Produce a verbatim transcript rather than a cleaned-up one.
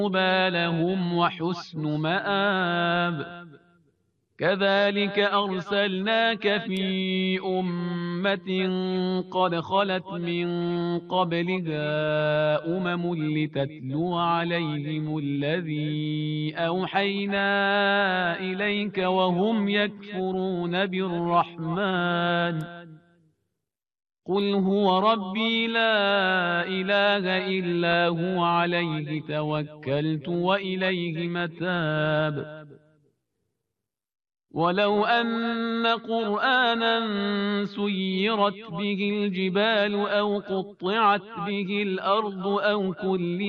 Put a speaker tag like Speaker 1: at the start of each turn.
Speaker 1: بالهم وحسن مآب. كذلك أرسلناك في أمة قد خلت من قبلها أمم لتتلو عليهم الذي أوحينا إليك وهم يكفرون بالرحمن. قل هو ربي لا إله إلا هو عليه توكلت وإليه متاب. ولو أن قرآنا سيرت به الجبال أو قطعت به الأرض أو كلم